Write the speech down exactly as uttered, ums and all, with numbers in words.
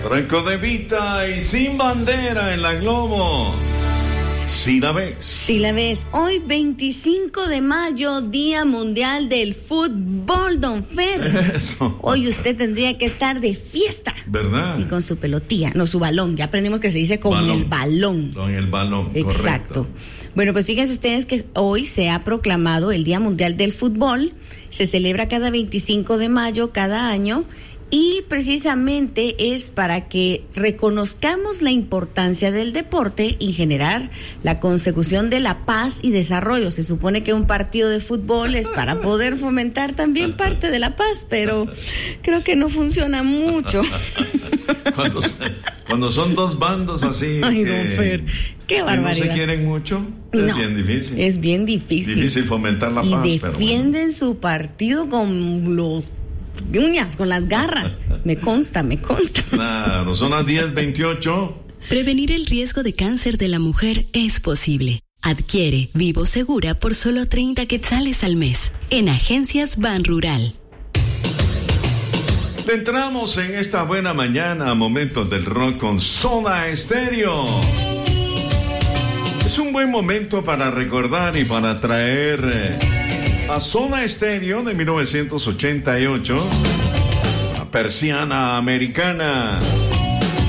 Franco De Vita y Sin Bandera en la Globo. Si la ves. Si la ves. Hoy veinticinco de mayo, Día Mundial del Fútbol, don Fer. Eso. Hoy usted tendría que estar de fiesta. ¿Verdad? Y con su pelotilla, no su balón. Ya aprendimos que se dice con balón. el balón. Con el balón, exacto. Correcto. Bueno, pues fíjense ustedes que hoy se ha proclamado el Día Mundial del Fútbol. Se celebra cada veinticinco de mayo cada año. Y precisamente es para que reconozcamos la importancia del deporte y generar la consecución de la paz y desarrollo. Se supone que un partido de fútbol es para poder fomentar también parte de la paz, pero creo que no funciona mucho. Cuando, cuando son dos bandos así. Ay, que, don Fer, qué barbaridad. Que no se quieren mucho, es no, bien difícil. Es bien difícil. Difícil fomentar la y paz. Y defienden pero bueno. su partido con los uñas, con las garras. Me consta, me consta. Claro, son las diez veintiocho. Prevenir el riesgo de cáncer de la mujer es posible. Adquiere Vivo Segura por solo treinta quetzales al mes en Agencias Ban Rural. Entramos en esta buena mañana a Momentos del Rock con Soda Stereo. Es un buen momento para recordar y para traer eh, a Soda Stereo de mil novecientos ochenta y ocho, la persiana americana.